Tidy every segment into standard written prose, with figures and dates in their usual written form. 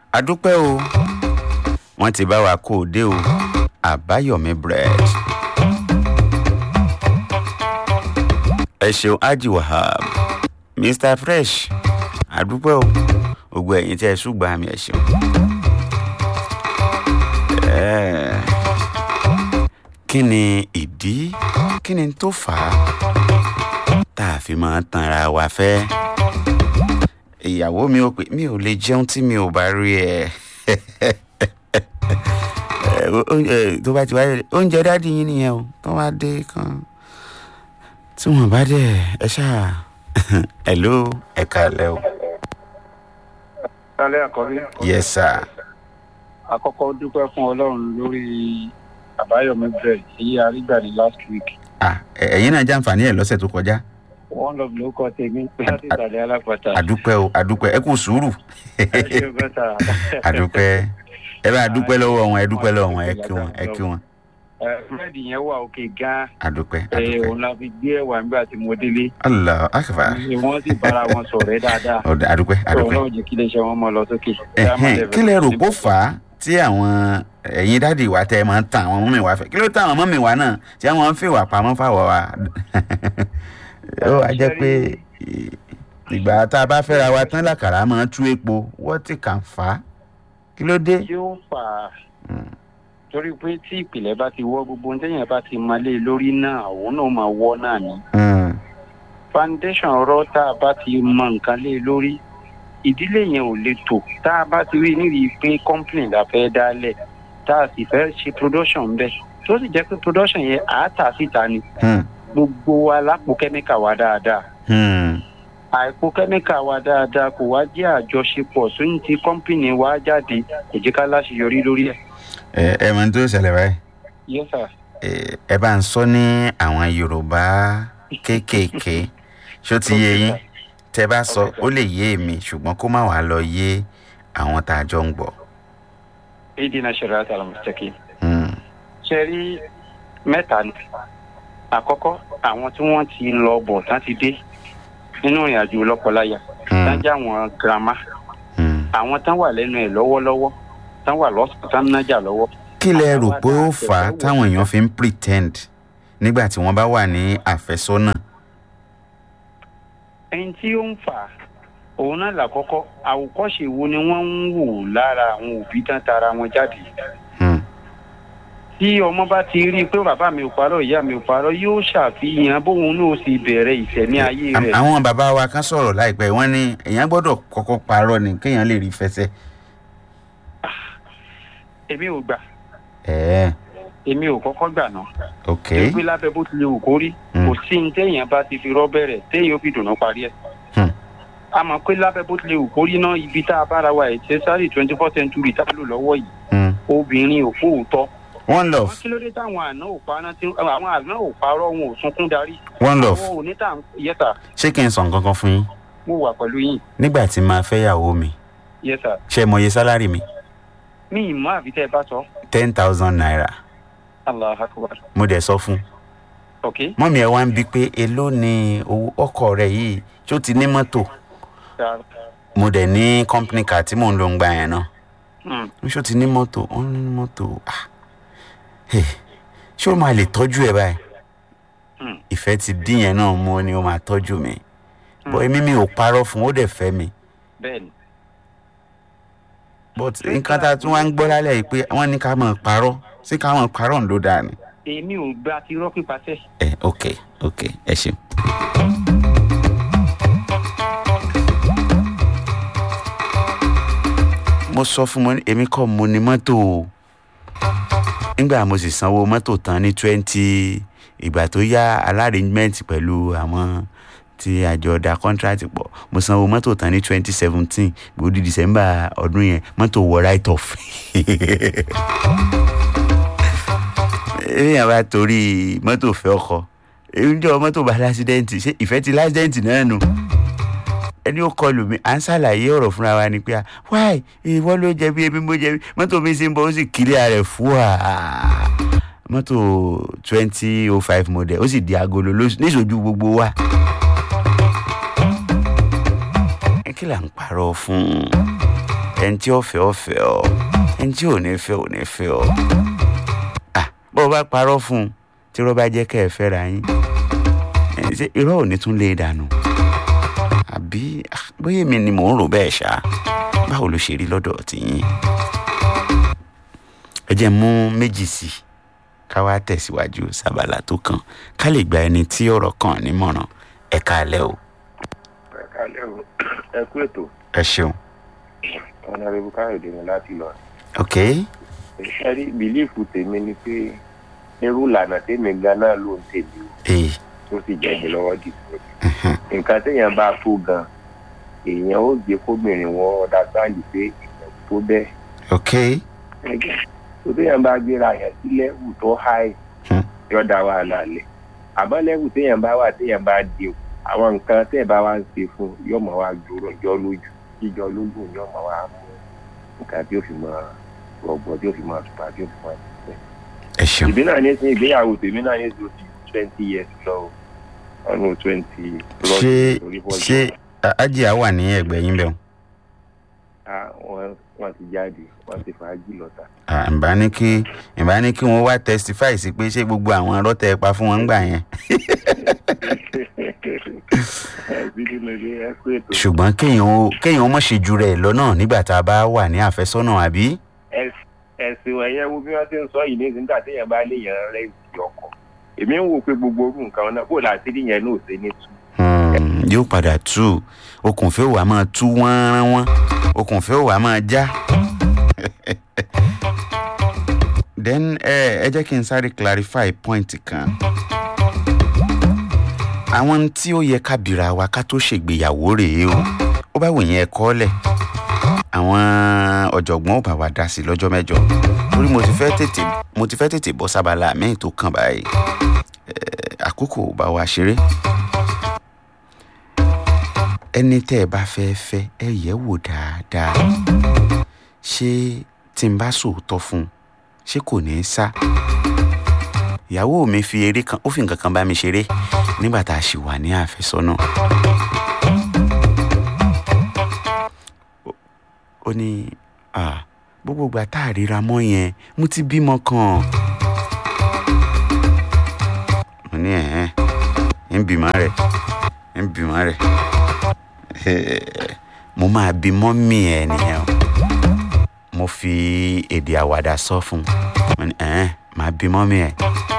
adúpẹ́ o wọ́n ti bá wa kó o dé o àbáyọ̀mí bread. ẹ ṣeun Haji Wahab Mr Fresh adúpẹ́ o gbogbo ẹ̀yin tí ẹ ṣùgbọ́n àmì ẹ ṣeun. kí ni ìdí kí ni tó fà á tá a fi máa tanra wa fẹ́? ìyàwó mi ò pé mi ò lè jẹun tí mi ò bá rí ẹ tó bá ti wáyé oúnjẹ dádì yín nìyẹn o tó bá dé kan tí wọn bá dé ẹ ṣáà hello ẹ kálẹ́ o. Kálẹ́ àkọ́rí. Yes sir. Àkọ́kọ́ dúpẹ́ fún Ọlọ́run lórí Àbáyọ̀mí bread èyí arígbàdì last week. Ẹ̀yin náà jàǹfààní ẹ̀ lọ́sẹ̀ tó kọjá. One love ló kọ́ tèmi láti ìsàlẹ̀ alápàtà. Àdúpẹ́ o àdúpẹ́ ẹ kú sùúrù. Ẹ ṣe bẹ́tà. Àdúpẹ́ ẹ bá dúpẹ́ lọ́wọ́ wọn ẹ dúpẹ́ lọ́wọ́ wọn ẹ kí wọn. Búrẹ́dì yẹn wà òkè gan-an. Àdúpẹ́. Òun la fi gbé ẹ̀wà nígbà tí mo délé. Allah akbar. Wọ́n sì bára wọn sọ̀rọ̀ dáadáa. Àdúpẹ́. Ọlọ́run jẹ́ kí iléeṣẹ́ wọn mọ́ lọ sókè. Kí lẹ rò kó fà á tí àwọn ẹ̀yin dádì wa tẹ́ ẹ máa ń tan àwọn mọ́mì wa fẹ́? Kí ló tán àwọn mọ́mì wa náà tí wọ́n ń fìwà pamọ́ fáwọ̀ wa? Ó wá jẹ́ pé ìgbà tá a bá fẹ́ra wa tán làkàrà máa tú epo wọ́n ti kàn fà á. Kí ló dé? Yóò fà á. Torí pé tí ìpìlẹ̀ bá ti wọ́ gbogbo ǹjẹ́ bá ti máa lé lórí náà òun náà máa wọ́ náà ni. Foundation ọ̀rọ̀ tá a bá ti mọ nǹkan lé lórí ìdílé yẹn ò lè tò tá a bá ti rí níbi pé company la fẹ́ dálẹ̀ tá a sì fẹ́ ṣe production bẹ́ẹ̀ tó sì jẹ́ pé production yẹn àátà síta ni gbogbo wa lápò kẹ́míkà wa dáadáa. Àìpò kẹ́míkà wa dáadáa kò wá jẹ́ àjọṣepọ̀ sóyún tí company wa jáde kò jẹ́ ká láṣeyọrí lórí ẹ̀. Ẹ mọ̀ tó ṣẹlẹ̀ báyìí. Yes sir. Ẹ bá ń sọ ní àwọn Yorùbá kéékèèké ṣó ti yé yín tẹ bá sọ ó lè yé èmi ṣùgbọ́n kó má wàá lọ yé àwọn tá a jọ ń gbọ́. Ìdínà ṣẹlẹ̀ àtàlà mọ̀tẹ́kì. Ṣe rí mẹ́ta ni. Àkọ́kọ́ àwọn tí wọ́n ti lọ bọ̀ tán ti dé nínú ìrìn àjò lọ́kọláya tán já wọn girama àwọn tán wà lẹ́nu ẹ̀ lọ́wọ́lọ́wọ́ tán wà lọ́sàn tán nájà lọ́wọ́. Kí lẹ rò pé ó fà á táwọn èèyàn fi ń pretend nígbà tí wọ́n bá wà ní àfẹ́sọ́nà? Ẹni tí ó ń fà á òun náà làkọ́kọ́ àwòkọ́ṣe wo ni wọ́n ń wò lára àwọn òbí tán tara wọn jáde. Tí ọmọ bá ti rí i pé bàbá mi ò parọ́ ìyá mi ò parọ́ yóò ṣàfihàn bóun náà sì bẹ̀rẹ̀ ìṣẹ̀mí ayé rẹ̀. Àwọn bàbá wa kan sọ̀rọ̀ láìpẹ́ wọ́n ní èèyàn gbọ́dọ̀ kọ́kọ́ parọ́ ni kéèyàn lè rí fẹsẹ̀. Èmi ò gbà. Èmi ò kọ́kọ́ gbà náà. Ok. Ṣé lábẹ́ bó ti lè wù kó rí kò sí ní téèyàn bá ti fi rọ́ bẹ̀rẹ̀ téèyàn ó fi dùnú parí ẹ̀. A mọ̀ pé lábẹ́ bó ti lè wù kó rí náà ibi tá a bára wa ẹ̀ ṣe sáré 24th century tá a lò lọ́wọ́ yìí obìnrin ò fóòótọ́. One love. Kí ló dé táwọn àná ò parọ́ tí àwọn àná ò parọ́ wọn ò sunkún darí. One love. Àwọn òní tà ń yẹ́sà. Ṣé kí n sọ nǹkan kan fún yín? Mo wà pẹ̀lú yín. Nígbà tí màá fẹ́ yàwó mi. Yẹ́sà. Ṣé mo yẹ sálárì mi? Mi ì mọ àbí tẹ́ ẹ bá sọ. 10,000 naira. Allahu Akbar. Mo dẹ̀ sọ fún. Ok. Mọ́mí ẹ wá ń bi pé èló ni owó ọkọ rẹ̀ yìí ṣó ti ní mọ́tò. Mo dẹ̀ ní company car tí mò ń lò ń gbà yẹn náà. Ṣó ti ní mọ́tò ó ní mọ́tò ṣé ó máa lè tọ́jú ẹ báyìí? Ìfẹ́ ti dín yẹn náà mo ni ó máa tọ́jú mi. Bọ́ èmi mi ò parọ́ fún ó dẹ̀ fẹ́ mi. Bẹ́ẹ̀ni. But nǹkan tá a tún wá ń gbọ́ lálẹ́ yìí pé wọ́n ní ká máa parọ́ sí ká máa parọ́ ló dáa ni. Èmi ò gba ti rọ́ pípa tẹ́. Ok ẹ ṣeun. Mo sọ fún mo ní èmi kọ́ mo ní mọ́tò o. Nígbà mo sì sanwó mọ́tò tán ní 20 ìgbà tó yá alárrangement pẹ̀lú àwọn tí àjọ da contract pọ̀ mo sanwó mọ́tò tán ní 2017 gbòdì December ọdún yẹn mọ́tò wọ write off. Èèyàn bá torí mọ́tò fẹ́ ọkọ ìjọ mọ́tò bá lásídẹ́ǹtì ṣé ìfẹ́ ti lásídẹ́ǹtì náà nù. Ẹni ó kọlù mí à ń ṣàlàyé ọ̀rọ̀ fúnra wa ni pé wáì ìwọ ló jẹ̀bi ebi mo jẹ̀bi mọ́tò mi sì ń bọ̀ ó sì kílẹ̀ rẹ̀ fún wa. Mọ́tò 2005 model ó sì di agolo níṣojú gbogbo wa. Kí là ń parọ́ fún? ẹni tí ó fẹ́ ọ ẹni tí ò ní fẹ́ ọ bó o bá parọ́ fún un tí irọ́ bá jẹ́ kẹ́ ẹ fẹ́ra yín ṣé irọ́ ò ní tún lè dànù àbí bóyá èmi ni mò ń rò bẹ́ẹ̀ ṣá báwo ló ṣe rí lọ́dọ̀ tiyín. ẹ jẹ́ mú méjì sí ká wá tẹ̀síwájú sábàlá tó kàn ká lè gba ẹni tí ọ̀rọ̀ kàn nímọ̀ràn. ẹ káalẹ́ o. ẹ káalẹ́ o ẹ kú ètò. ẹ ṣeun. ọ̀nàrẹ́bù káyọ̀dé ni láti lọ. ok. ẹ rí bìlífù tèmi ni pé irú ìlànà tèmi ganan ló ń tèmi o tó sì jẹ́ mi lọ́wọ́ dìbò. nǹkan téèyàn bá tó gan èèyàn ó gbé kóbìnrin wọn ọ̀dàgbàǹdì pé èèyàn tó bẹ́ẹ̀. ok. tó téèyàn bá gbéra yẹn sí lẹ́wù tó háì yọ̀dà wàhálà lẹ̀ àmọ́ lẹ́wù téèyàn bá wà téèyàn bá dé o àwọn nǹkan tẹ́ ẹ̀ bá wá ń ṣe fún yóò máa wá jòrò jọ lójú jíjọ lójú yóò máa wá mú nǹkan tí ó fi máa rọ̀gbọ̀ tí ó fi máa tùpà tí ó fi máa tùpẹ́. ẹ ṣeun. ìbí náà ní sí ìgbéyàwó tèmi náà ní sí o ti 20 years lọ ọdún 20. ṣé ajá wà ní ẹgbẹ́ yín bẹ́ẹ̀ o. wọ́n ti jáde wọ́n ti fàájì lọ́ta. ìbá ní kí wọ́n wá testify sí pé ṣé gbogbo àwọn ọ̀rọ̀ tẹ́ ẹ pa fún wọn ń gbà yẹn. ṣùgbọ́n kéèyàn mọ̀ ṣe ju rẹ̀ lọ́nà nígbà tá a bá wà ní àfẹ́sọ́nà àbí. ẹ̀sìn ẹ̀yẹ wo bí wọ́n ti ń sọ yìí ní nígbà téèyàn bá léèyàn rẹ̀ ìdí ọkọ̀ èmi ń wò pé gbogbo orú nǹkan náà bó láti rí yẹn náà ṣe ní tú. yóò padà tú okùnfẹ́ òwà máa tú wọ́n okùnfẹ́ òwà máa já. then ẹ jẹ́ kí n sáré clarify point kan. àwọn tí ó yẹ ká bìrà wa ká tó ṣègbéyàwó rèé o ó bá wò yẹn ẹ̀kọ́ lẹ̀ àwọn ọ̀jọ̀gbọ́n ò bá wa dá sí lọ́jọ́ mẹ́jọ torí mo ti fẹ́ tètè bọ́ sábàlá mẹ́rin tó kàn báyìí àkókò ò bá wa ṣeré. ẹni tẹ́ ẹ bá fẹ́ ẹ yẹ̀ wò dáadáa ṣé tí n bá sòótọ́ fún un ṣé kò ní í sá. ìyàwó mi fi eré kan ó fi nǹkan kan bá mi ṣeré nígbà tá a ṣì wà ní àfẹ́sọ́nà. ó ní gbogbo ìgbà tá a ríra mọ́ yẹn mo ti bímọ kan. mo ní ń bímọ rẹ̀ mo máa bí mọ́mì ẹ̀ nìyẹn o. mo fi èdè àwàdà sọ fún un mo ní máa bí mọ́mì ẹ̀.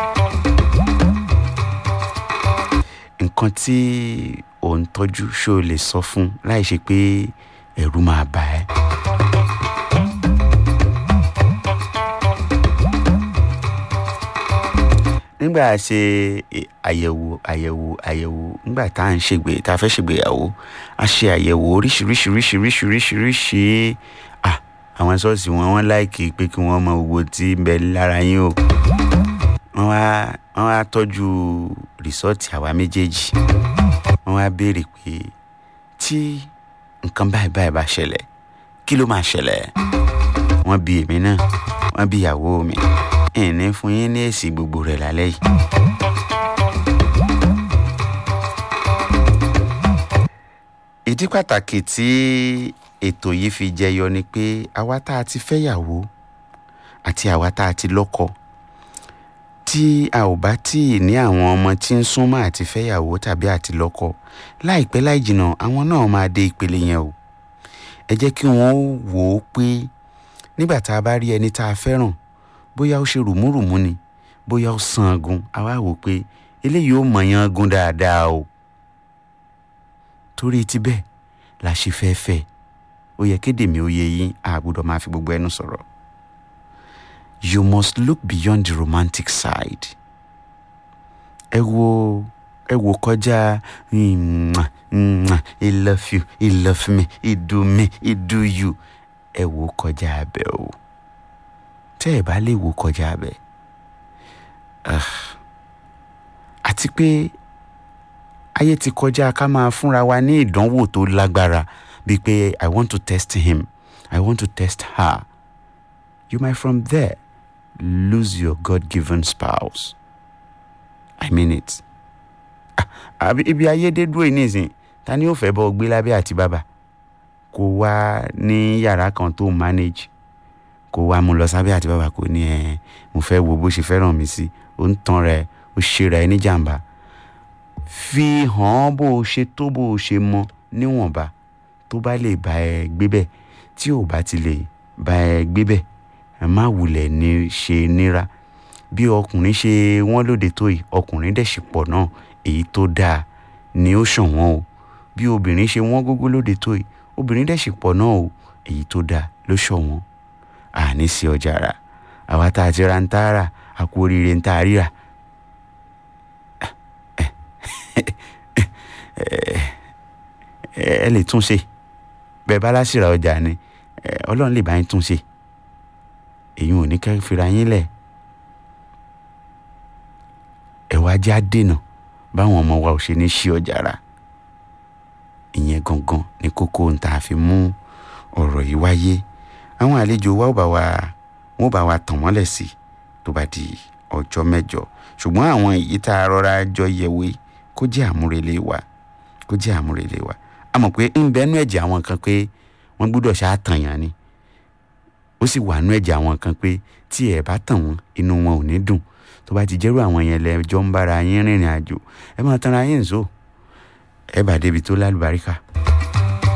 nǹkan tí ò ń tọ́jú ṣó lè sọ fún láì ṣe pé ẹ̀rù máa bà ẹ́. nígbà ṣe àyẹ̀wò nígbà tá à ń tá a fẹ́ ṣègbéyàwó a ṣe àyẹ̀wò oríṣiríṣi àwọn ṣọ́ọ̀ṣì wọ́n láìkì pé kí wọ́n mọ gbogbo tí ń bẹ lára yín o wọ́n wá tọ́jú rìsọ́ọ̀tì àwa méjèèjì wọ́n wá béèrè pé tí nǹkan báyìí bá ṣẹlẹ̀ kí ló máa ṣẹlẹ̀. wọ́n bi èmi náà wọ́n bi ìyàwó mi ìní fún yín ní èsì gbogbo rẹ̀ lálẹ́ yìí. ìdí pàtàkì tí ètò yìí fi jẹyọ ni pé àwa tá a ti fẹ́yàwó àti àwa tá a ti lọ́kọ tí a ò bá tí ì ní àwọn ọmọ tí ń súnmọ́ àti fẹ́yàwó tàbí àti lọ́kọ láìpẹ́ láì jìnnà àwọn náà máa dé ìpele yẹn o. ẹ jẹ́ kí wọ́n wò ó pé nígbà tá a bá rí ẹni tá a fẹ́ràn bóyá ó ṣe rùmúrùmú ni bóyá ó sangun a wá wò pé eléyìí ó mọ̀yán gun dáadáa o. torí ti bẹ́ẹ̀ la ṣe fẹ́ ó yẹ kéde mi ó yé yín a gbọ́dọ̀ máa fi gbogbo ẹnu sọ̀rọ̀. You must look beyond the romantic side. ẹ wo kọjá I love you, I love me, I do me, I do you. ẹ wo kọjá abẹ o. tẹ́ ẹ bá lè wo kọjá abẹ. àti pé ayé ti kọjá ká máa fúnra wa ní ìdánwò tó lágbára bíi pé I want to test him, I want to test her. You might from there lose your God-given spouse. I mean it. Ibi ayé dé dúró nísìn ta ni ó fẹ́ bọ́ gbé lábẹ́ àti bàbá kó wá ní yàrá kan tó manage, kó wá mú lọ sábẹ́ àti bàbá kò ní mo fẹ́ wo bó ṣe fẹ́ràn mi sí, ó ń tan rẹ̀, ó ṣe rẹ̀ ní jàǹbá. Fi hàn bó o ṣe tó, bó o ṣe mọ níwọ̀nba tó bá lè bá ẹ gbé bẹ́ẹ̀. Tí ò bá ti lè bá ẹ gbé bẹ́ẹ̀, ẹ má wulẹ̀ ní ṣe níra. Bí ọkùnrin ṣe wọ́n lóde tó yìí, ọkùnrin dẹ̀ ṣì pọ̀ náà, èyí tó dáa ni ó ṣọ̀wọ́n o. Bí obìnrin ṣe wọ́n gógó lóde tó yìí, obìnrin dẹ̀ ṣì pọ̀ náà o, èyí tó dáa ló ṣọ̀wọ́n. Àní sí ọjà rà, àwa tá a ti ra ń tá a rà, a kú oríire ń tá a ríra. Ẹ lè tún ṣe bẹ́ẹ̀ bá láṣìíra ọjà ni, Ọlọ́run lè bá yín tún ṣe. Èyí ò ní kẹ́ fira yín lẹ̀. Ẹ wá já dènà báwọn ọmọ wa ò ṣe ní ṣí ọjà rà. Ìyẹn gangan ni kókó ń ta fi mú ọ̀rọ̀ yìí wáyé. Àwọn àlejò wa wọ́n bá wa tàn mọ́lẹ̀ sí tó bá di ọjọ́ mẹ́jọ. Ṣùgbọ́n àwọn èyí tá a rọra jọ yẹ̀wò kó jẹ́ àmúrelé wa, kó jẹ́ àmúrelé wa. A mọ̀ pé ń bẹ́nu ẹ̀jẹ̀ àwọn kan pé wọ́n gbọ́dọ̀ ṣàtàn yàn ni. Ó sì wà nú ẹ̀jẹ̀ àwọn kan pé tí ẹ bá tàn wọ́n, inú wọn ò ní dùn. Tó bá ti jẹ́rú àwọn yẹn lẹ́jọ́ ń bára yín rìnrìn àjò, ẹ máa tanra yín nso, ẹ bá débi tó lálùbáríkà.